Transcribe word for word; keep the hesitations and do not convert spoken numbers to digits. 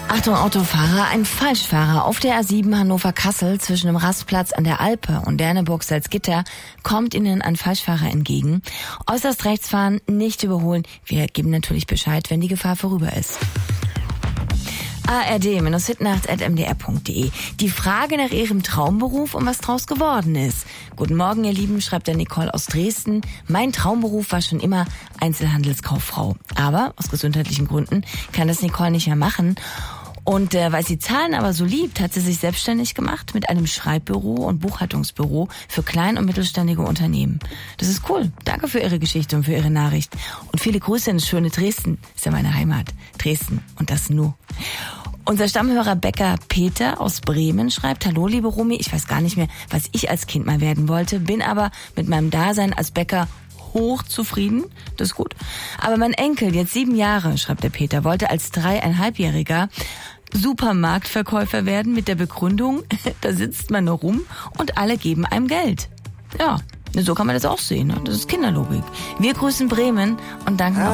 Achtung Autofahrer, ein Falschfahrer auf der A sieben Hannover-Kassel zwischen dem Rastplatz an der Alpe und Derneburg-Salzgitter kommt Ihnen ein Falschfahrer entgegen. Äußerst rechts fahren, nicht überholen. Wir geben natürlich Bescheid, wenn die Gefahr vorüber ist. A R D Hitnacht at m d r punkt d e. Die Frage nach Ihrem Traumberuf und was draus geworden ist. Guten Morgen, ihr Lieben, schreibt der Nicole aus Dresden. Mein Traumberuf war schon immer Einzelhandelskauffrau. Aber aus gesundheitlichen Gründen kann das Nicole nicht mehr machen. Und äh, weil sie Zahlen aber so liebt, hat sie sich selbstständig gemacht mit einem Schreibbüro und Buchhaltungsbüro für klein- und mittelständige Unternehmen. Das ist cool. Danke für Ihre Geschichte und für Ihre Nachricht. Und viele Grüße ins schöne Dresden. Ist ja meine Heimat. Dresden. Und das nur. Unser Stammhörer Bäcker Peter aus Bremen schreibt: Hallo liebe Romy, ich weiß gar nicht mehr, was ich als Kind mal werden wollte, bin aber mit meinem Dasein als Bäcker hochzufrieden, das ist gut. Aber mein Enkel, jetzt sieben Jahre, schreibt der Peter, wollte als dreieinhalbjähriger Supermarktverkäufer werden mit der Begründung, da sitzt man nur rum und alle geben einem Geld. Ja, so kann man das auch sehen. Das ist Kinderlogik. Wir grüßen Bremen und danken